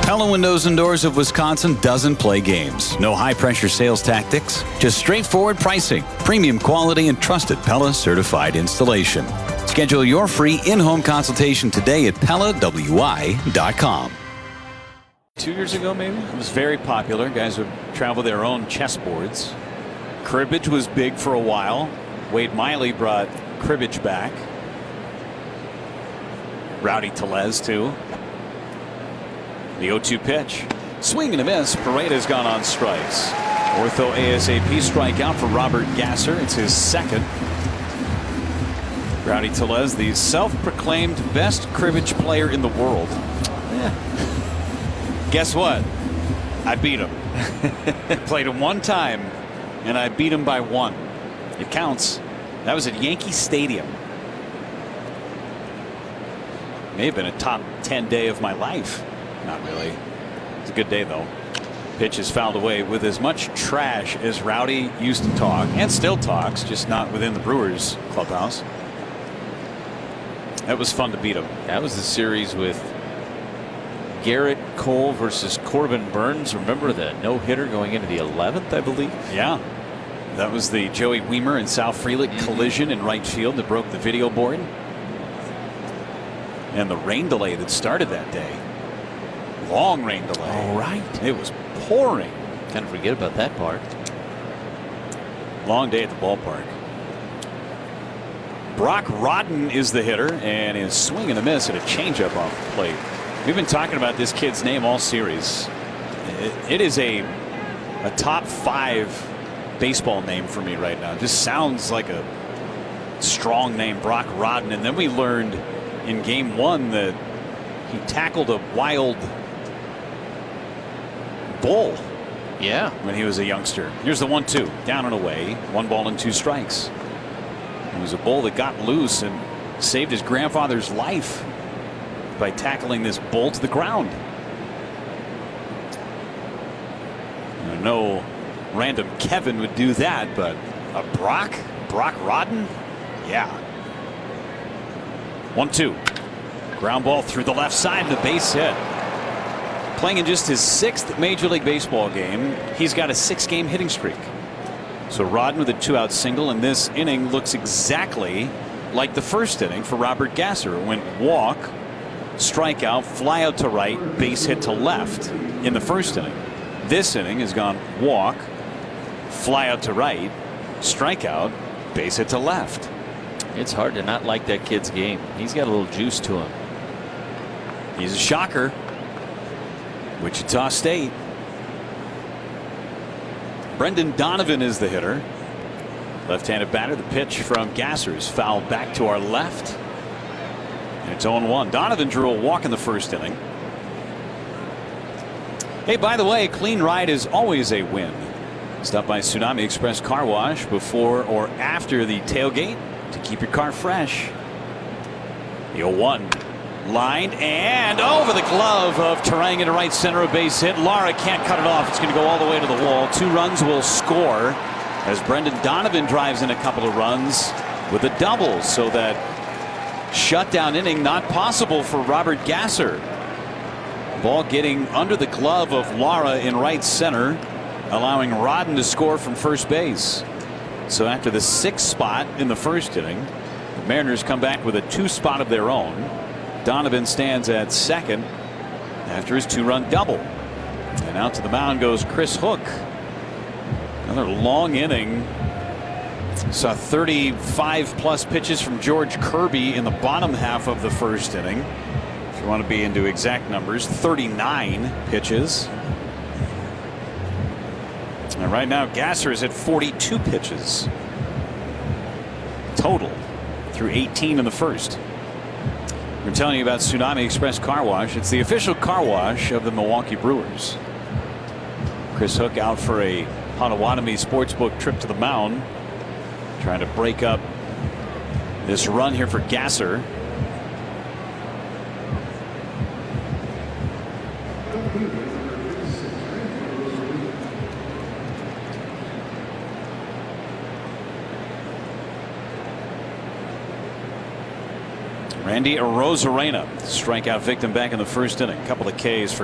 Pella Windows and Doors of Wisconsin doesn't play games. No high-pressure sales tactics, just straightforward pricing, premium quality, and trusted Pella certified installation. Schedule your free in-home consultation today at PellaWI.com. 2 years ago, maybe? It was very popular. Guys would travel their own chessboards. Cribbage was big for a while. Wade Miley brought cribbage back. Rowdy Tellez, too. The 0-2 pitch. Swing and a miss. Pareda's gone on strikes. Ortho ASAP strikeout for Robert Gasser. It's his second. Rowdy Tellez, the self-proclaimed best cribbage player in the world. Yeah. Guess what? I beat him. Played him one time, and I beat him by one. It counts. That was at Yankee Stadium. May have been a top 10 day of my life. Not really. It's a good day, though. Pitch is fouled away with as much trash as Rowdy used to talk, and still talks, just not within the Brewers clubhouse. That was fun to beat him. That was the series with Garrett Cole versus Corbin Burns. Remember the no-hitter going into the 11th, I believe? Yeah. That was the Joey Wiemer and Sal Frelick collision in right field that broke the video board. And the rain delay that started that day. Long rain delay. All right. It was pouring. Kind of forget about that part. Long day at the ballpark. Brock Rodden is the hitter, and his swing and a miss at a changeup off the plate. We've been talking about this kid's name all series. It is a top 5 baseball name for me right now. Just sounds like a strong name, Brock Rodden. And then we learned in game 1 that he tackled a wild bull. Yeah. When he was a youngster. Here's the 1-2. Down and away. 1 ball and 2 strikes. It was a bull that got loose and saved his grandfather's life by tackling this bull to the ground. No random Kevin would do that, but a Brock Rodden? Yeah. 1-2. Ground ball through the left side and a base hit. Playing in just his 6th Major League Baseball game, he's got a 6-game hitting streak. So Rodden with a 2-out single, and this inning looks exactly like the first inning for Robert Gasser. It went walk, strikeout, fly out to right, base hit to left in the first inning. This inning has gone walk, fly out to right, strikeout, base hit to left. It's hard to not like that kid's game. He's got a little juice to him. He's a shocker. Wichita State. Brendan Donovan is the hitter. Left-handed batter. The pitch from Gasser is fouled back to our left. And it's 0-1. Donovan drew a walk in the first inning. Hey, by the way, clean ride is always a win. Stop by Tsunami Express Car Wash before or after the tailgate to keep your car fresh. The 0-1. Lined and over the glove of Turang into right center, a base hit. Lara can't cut it off. It's going to go all the way to the wall. 2 runs will score as Brendan Donovan drives in a couple of runs with a double. So that shutdown inning not possible for Robert Gasser. Ball getting under the glove of Lara in right center, allowing Rodden to score from first base. So after the 6th spot in the first inning, the Mariners come back with a 2 spot of their own. Donovan stands at second after his 2-run double. And out to the mound goes Chris Hook. Another long inning. Saw 35+ pitches from George Kirby in the bottom half of the first inning. If you want to be into exact numbers, 39 pitches. And right now Gasser is at 42 pitches total through 18 in the first. We're telling you about Tsunami Express Car Wash. It's the official car wash of the Milwaukee Brewers. Chris Hook out for a Potawatomi Sportsbook trip to the mound, trying to break up this run here for Gasser. Randy Arozarena, strikeout victim back in the first inning. A couple of Ks for